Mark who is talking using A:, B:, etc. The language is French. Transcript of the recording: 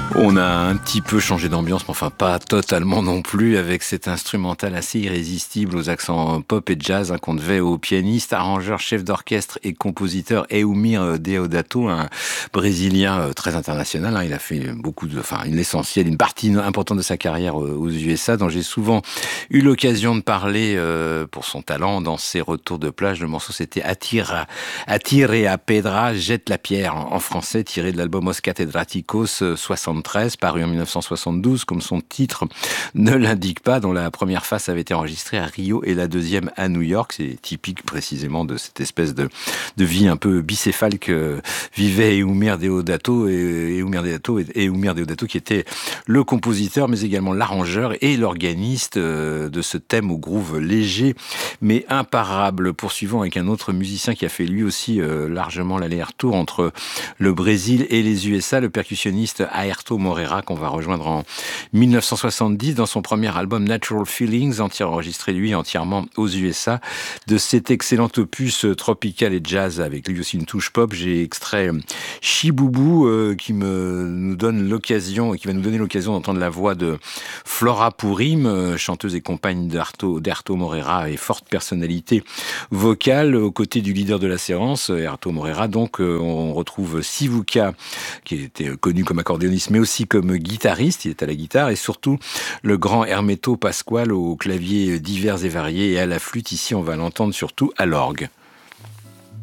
A: On a un petit peu changé d'ambiance, mais enfin pas totalement non plus, avec cet instrumental assez irrésistible aux accents pop et jazz qu'on devait au pianiste, arrangeur, chef d'orchestre et compositeur Eumir Deodato, un Brésilien très international. Il a fait l'essentiel, une partie importante de sa carrière aux USA, dont j'ai souvent eu l'occasion de parler pour son talent dans ses retours de plage. Le morceau c'était Atire a Pedra, jette la pierre en français, tiré de l'album Os Catedráticos 73, paru en 1972, comme son titre ne l'indique pas, dont la première face avait été enregistrée à Rio et la deuxième à New York. C'est typique précisément de cette espèce de vie un peu bicéphale que vivait Eumir Deodato, qui était le compositeur mais également l'arrangeur et l'organiste de ce thème au groove léger mais imparable. Poursuivons avec un autre musicien qui a fait lui aussi largement l'aller-retour entre le Brésil et les USA, le percussionniste Airto Moreira, qu'on va rejoindre en 1970 dans son premier album Natural Feelings, enregistré lui entièrement aux USA. De cet excellent opus tropical et jazz avec lui aussi une touche pop, j'ai extrait Chiboubou qui va nous donner l'occasion d'entendre la voix de Flora Purim, chanteuse et compagne d'Airto Moreira et forte personnalité vocale aux côtés du leader de la séance, Airto Moreira. Donc on retrouve Sivuca, qui était connu comme accordéoniste mais aussi comme guitariste, il est à la guitare, et surtout le grand Hermeto Pascoal aux claviers divers et variés et à la flûte. Ici on va l'entendre surtout à l'orgue.